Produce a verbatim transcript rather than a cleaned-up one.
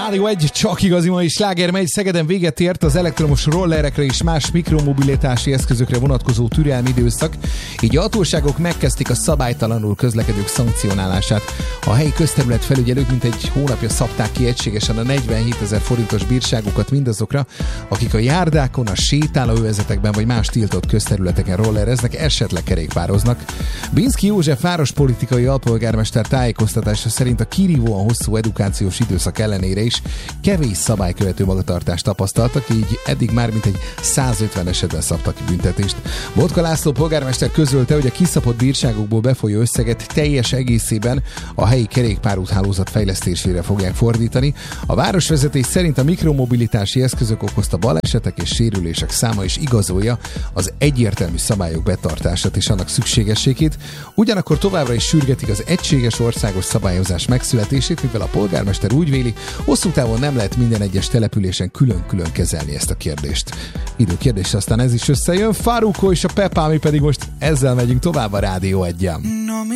Rádió egy, csak igazi mai sláger megy. Szegeden véget ért az elektromos rollerekre és más mikromobilitási eszközökre vonatkozó türelmi időszak, így a hatóságok megkezdték a szabálytalanul közlekedők szankcionálását. A helyi közterület felügyelők mintegy hónapja szabták ki egységesen a negyvenhétezer forintos bírságokat mindazokra, akik a járdákon, a sétálóövezetekben vagy más tiltott közterületeken rollereznek, esetleg kerékpároznak. Binszki József várospolitikai alpolgármester tájékoztatása szerint a kirívóan hosszú edukációs időszak ellenére is kevés szabálykövető magatartást tapasztaltak, így eddig már mintegy százötven esetben szabtak ki büntetést. Botka László polgármester közölte, hogy a kiszabott bírságokból befolyó összeget teljes egészében a helyi kerékpárúthálózat fejlesztésére fogják fordítani. A városvezetés szerint a mikromobilitási eszközök okozta balesetek és sérülések száma is igazolja az egyértelmű szabályok betartását és annak szükségességét. Ugyanakkor továbbra is sürgetik az egységes országos szabályozás megszületését, mivel a polgármester úgy véli, hosszú távon nem lehet minden egyes településen külön-külön kezelni ezt a kérdést. Időkérdés, aztán ez is összejön. Farruko és a Pepa, mi pedig most ezzel megyünk tovább a Rádió egyen.